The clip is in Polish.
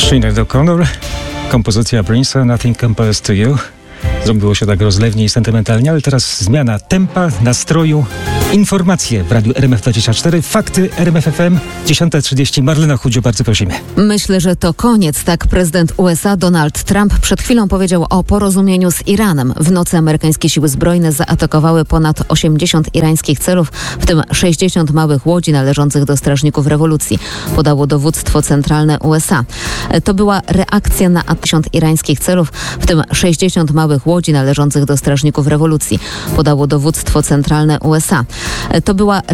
Sinead O'Connor, kompozycja Prince'a Nothing Compares to You. Zrobiło się tak rozlewnie i sentymentalnie, ale teraz zmiana tempa, nastroju. Informacje w Radiu RMF24, fakty RMF FM, 10:30. Marlena Chudzio, bardzo prosimy. Myślę, że to koniec, tak prezydent USA Donald Trump przed chwilą powiedział o porozumieniu z Iranem. W nocy amerykańskie siły zbrojne zaatakowały ponad 80 irańskich celów, w tym 60 małych łodzi należących do strażników rewolucji, podało dowództwo centralne USA. To była reakcja na 80 irańskich celów, w tym 60 małych łodzi należących do strażników rewolucji, podało dowództwo centralne USA. To była